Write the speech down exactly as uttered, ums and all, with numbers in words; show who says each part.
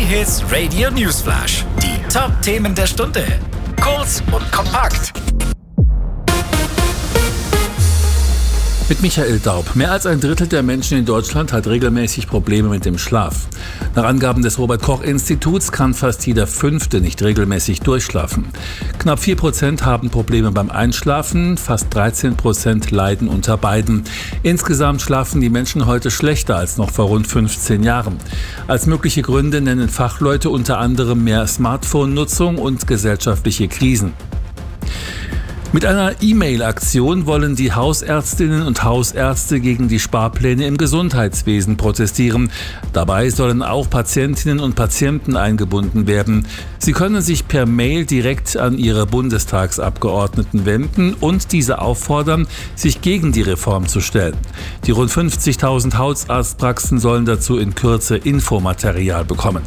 Speaker 1: Hits Radio Newsflash. Die Top-Themen der Stunde. Kurz und kompakt.
Speaker 2: Mit Michael Daub. Mehr als ein Drittel der Menschen in Deutschland hat regelmäßig Probleme mit dem Schlaf. Nach Angaben des Robert-Koch-Instituts kann fast jeder Fünfte nicht regelmäßig durchschlafen. Knapp vier Prozent haben Probleme beim Einschlafen, fast dreizehn Prozent leiden unter beiden. Insgesamt schlafen die Menschen heute schlechter als noch vor rund fünfzehn Jahren. Als mögliche Gründe nennen Fachleute unter anderem mehr Smartphone-Nutzung und gesellschaftliche Krisen. Mit einer E-Mail-Aktion wollen die Hausärztinnen und Hausärzte gegen die Sparpläne im Gesundheitswesen protestieren. Dabei sollen auch Patientinnen und Patienten eingebunden werden. Sie können sich per Mail direkt an ihre Bundestagsabgeordneten wenden und diese auffordern, sich gegen die Reform zu stellen. Die rund fünfzigtausend Hausarztpraxen sollen dazu in Kürze Infomaterial bekommen.